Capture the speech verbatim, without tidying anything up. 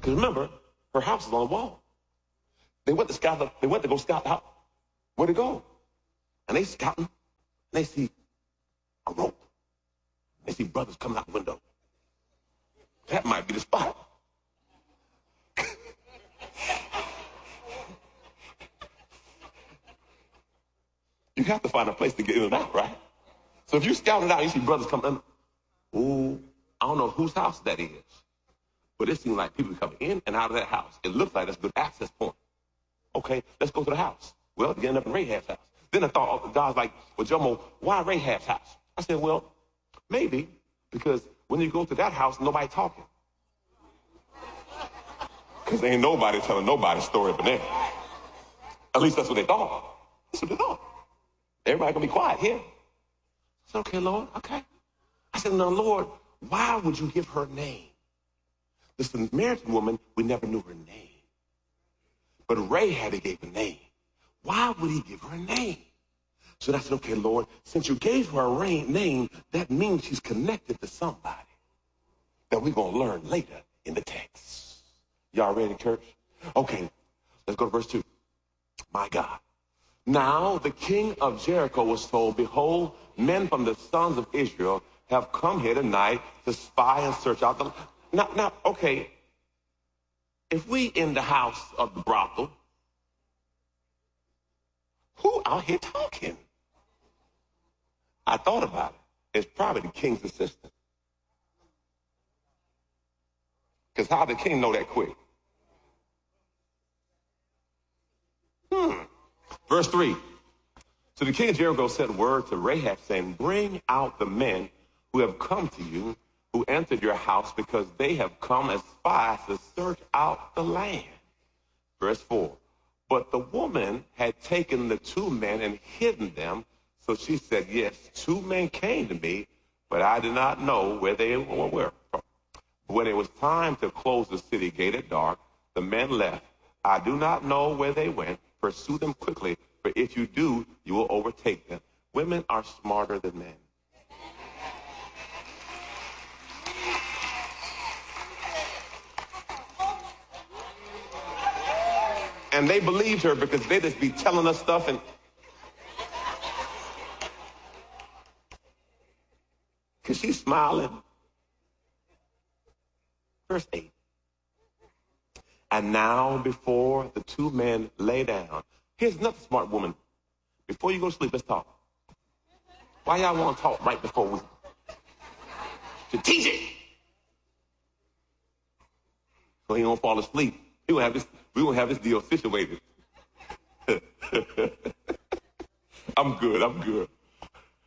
Because remember, her house is on the wall. They went to scout. The, they went to go scout out. Where'd it go? And they scouting. And they see a rope. They see brothers coming out the window. That might be the spot. You have to find a place to get in and out, right? So if you scout it out, you see brothers coming in. Ooh, I don't know whose house that is. But it seems like people coming in and out of that house. It looks like that's a good access point. Okay, let's go to the house. Well, you end up in Rahab's house. Then I thought, God's like, well, Jomo, why Rahab's house? I said, well, maybe because when you go to that house, nobody talking. Because ain't nobody telling nobody's story but them. At least that's what they thought. That's what they thought. Everybody gonna be quiet here. I said, okay, Lord, okay. I said, no, Lord, why would you give her name? The Samaritan woman, we never knew her name. But Rahab, he gave a name. Why would he give her a name? So I said, okay, Lord, since you gave her a name, that means she's connected to somebody that we're going to learn later in the text. Y'all ready, church? Okay, let's go to verse two. My God. Now the king of Jericho was told, behold, men from the sons of Israel have come here tonight to spy and search out the... Now, now, okay, if we in the house of the brothel, who out here talking? I thought about it. It's probably the king's assistant. Because how did the king know that quick? Hmm. Verse three. So the king of Jericho sent word to Rahab saying, bring out the men who have come to you, who entered your house, because they have come as spies to search out the land. Verse four. But the woman had taken the two men and hidden them. So she said, yes, two men came to me, but I did not know where they were from. When it was time to close the city gate at dark, the men left. I do not know where they went. Pursue them quickly, for if you do, you will overtake them. Women are smarter than men. And they believed her because they just be telling us stuff. And because she's smiling. Verse eight. And now before the two men lay down. Here's another smart woman. Before you go to sleep, let's talk. Why y'all want to talk right before we... Strategic. So he don't fall asleep. He won't have this, we won't have this deal situated. I'm good, I'm good.